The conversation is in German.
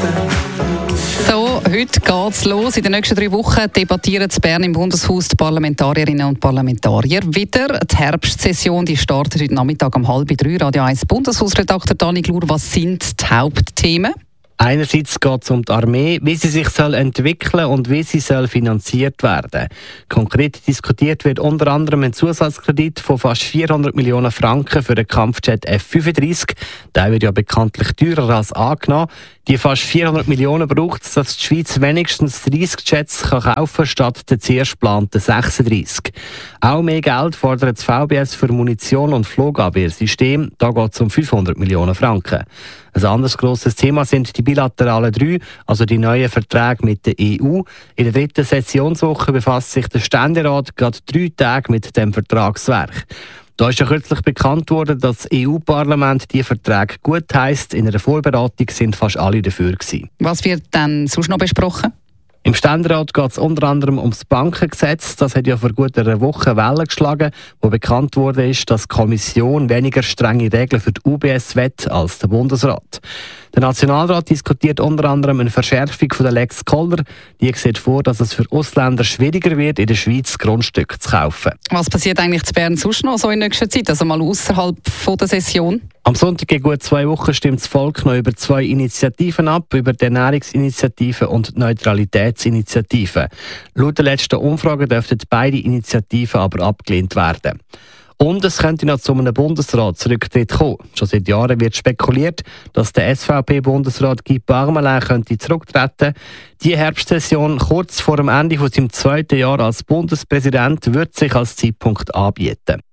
So, heute geht's los. In den nächsten 3 Wochen debattieren in Bern im Bundeshaus die Parlamentarierinnen und Parlamentarier wieder. Die Herbstsession die startet heute Nachmittag um 2:30. Radio 1 Bundeshausredakteur Dani Glur, was sind die Hauptthemen? Einerseits geht es um die Armee, wie sie sich entwickeln soll und wie sie finanziert werden. Konkret diskutiert wird unter anderem ein Zusatzkredit von fast 400 Millionen Franken für den Kampfjet F-35. Der wird ja bekanntlich teurer als angenommen. Die fast 400 Millionen braucht es, dass die Schweiz wenigstens 30 Jets kaufen kann, statt der zuerst geplanten 36. Auch mehr Geld fordert das VBS für Munition und Flugabwehrsystem. Da geht es um 500 Millionen Franken. Ein anderes grosses Thema sind die bilateralen 3, also die neuen Verträge mit der EU. In der 3. Sessionswoche befasst sich der Ständerat gerade 3 Tage mit dem Vertragswerk. Da ist ja kürzlich bekannt worden, dass das EU-Parlament die Verträge gut heisst. In einer Vorberatung sind fast alle dafür gewesen. Was wird dann sonst noch besprochen? Im Ständerat geht es unter anderem ums Bankengesetz. Das hat ja vor gut einer Woche Wellen geschlagen, wo bekannt wurde, dass die Kommission weniger strenge Regeln für die UBS will als der Bundesrat. Der Nationalrat diskutiert unter anderem eine Verschärfung von der Lex Koller. Die sieht vor, dass es für Ausländer schwieriger wird, in der Schweiz Grundstücke zu kaufen. Was passiert eigentlich in Bern sonst noch so in nächster Zeit, also mal außerhalb der Session? Am Sonntag in gut 2 Wochen stimmt das Volk noch über 2 Initiativen ab, über die Ernährungsinitiative und die Neutralitätsinitiative. Laut der letzten Umfrage dürften beide Initiativen aber abgelehnt werden. Und es könnte noch zu einem Bundesratsrücktritt kommen. Schon seit Jahren wird spekuliert, dass der SVP-Bundesrat Guy Parmelin könnte zurücktreten. Die Herbstsession kurz vor dem Ende von seinem 2. Jahr als Bundespräsident wird sich als Zeitpunkt anbieten.